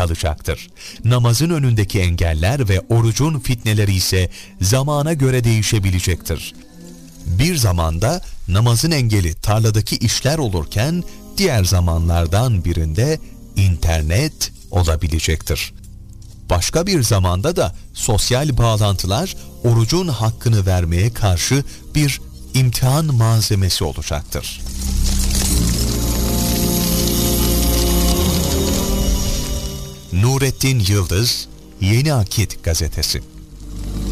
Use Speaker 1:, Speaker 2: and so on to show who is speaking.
Speaker 1: kalacaktır. Namazın önündeki engeller ve orucun fitneleri ise zamana göre değişebilecektir. Bir zamanda namazın engeli tarladaki işler olurken, diğer zamanlardan birinde internet olabilecektir. Başka bir zamanda da sosyal bağlantılar orucun hakkını vermeye karşı bir imtihan malzemesi olacaktır. Nurettin Yıldız, Yeni Akit Gazetesi.